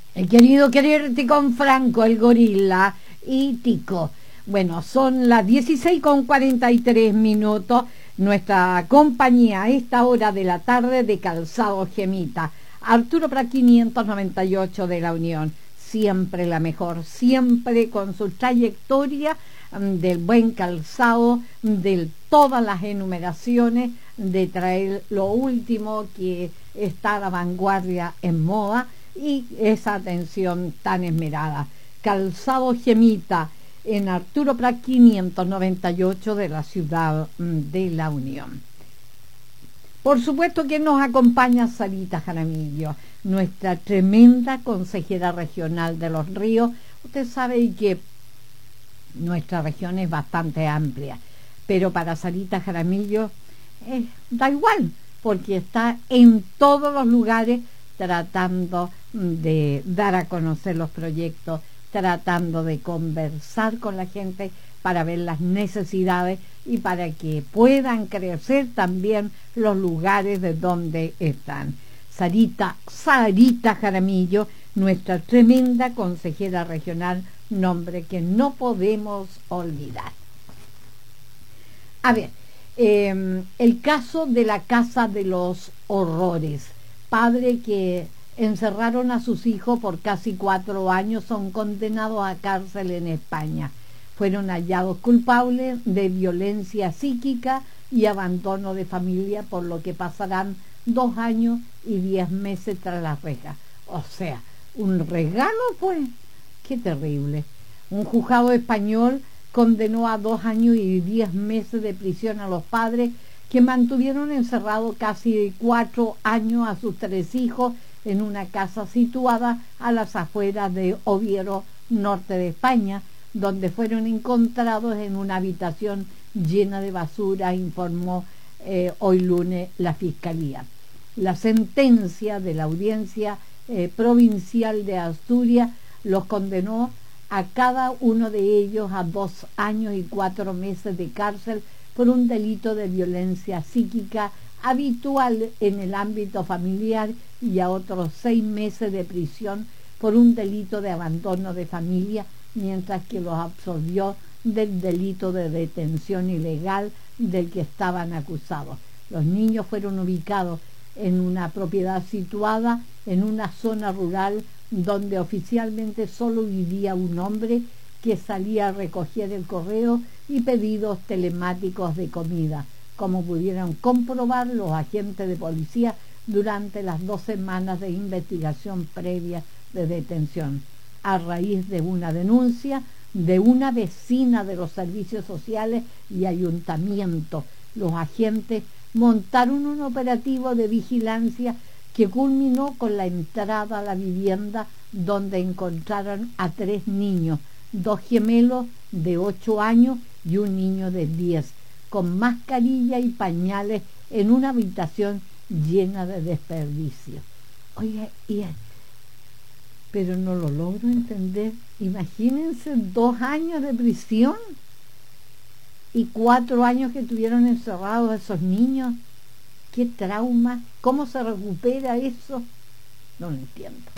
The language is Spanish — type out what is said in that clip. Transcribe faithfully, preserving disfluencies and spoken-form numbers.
El querido quererte con Franco, el gorila y Tico. Bueno, son las dieciséis con cuarenta y tres minutos. Nuestra compañía a esta hora de la tarde de Calzado Gemita. Arturo Prat quinientos noventa y ocho de la Unión. Siempre la mejor, siempre con su trayectoria del buen calzado, de todas las enumeraciones, de traer lo último que está a la vanguardia en moda y esa atención tan esmerada. Calzado Gemita en Arturo Prat quinientos noventa y ocho de la ciudad de la Unión. Por supuesto que nos acompaña Sarita Jaramillo, nuestra tremenda consejera regional de Los Ríos. Usted sabe que nuestra región es bastante amplia, pero para Sarita Jaramillo eh, da igual, porque está en todos los lugares tratando de dar a conocer los proyectos, tratando de conversar con la gente para ver las necesidades y para que puedan crecer también los lugares de donde están. Sarita, Sarita Jaramillo, nuestra tremenda consejera regional, nombre que no podemos olvidar. A ver, eh, el caso de la Casa de los Horrores. Padre que encerraron a sus hijos por casi cuatro años, son condenados a cárcel en España. Fueron hallados culpables de violencia psíquica y abandono de familia, por lo que pasarán dos años y diez meses tras las rejas. O sea, un regalo, pues. Qué terrible. Un juzgado español condenó a dos años y diez meses de prisión a los padres que mantuvieron encerrados casi cuatro años a sus tres hijos en una casa situada a las afueras de Oviedo, norte de España, donde fueron encontrados en una habitación llena de basura, informó eh, hoy lunes la Fiscalía. La sentencia de la Audiencia eh, Provincial de Asturias los condenó a cada uno de ellos a dos años y cuatro meses de cárcel por un delito de violencia psíquica habitual en el ámbito familiar y a otros seis meses de prisión por un delito de abandono de familia, mientras que los absolvió del delito de detención ilegal del que estaban acusados. Los niños fueron ubicados en una propiedad situada en una zona rural donde oficialmente solo vivía un hombre que salía a recoger el correo y pedidos telemáticos de comida, como pudieron comprobar los agentes de policía durante las dos semanas de investigación previa de detención, a raíz de una denuncia de una vecina de los servicios sociales y ayuntamiento. Los agentes montaron un operativo de vigilancia que culminó con la entrada a la vivienda, donde encontraron a tres niños, dos gemelos de ocho años y un niño de diez, con mascarilla y pañales en una habitación llena de desperdicio. Oye, y, pero no lo logro entender. Imagínense dos años de prisión y cuatro años que tuvieron encerrados esos niños. Qué trauma, cómo se recupera eso, no lo entiendo.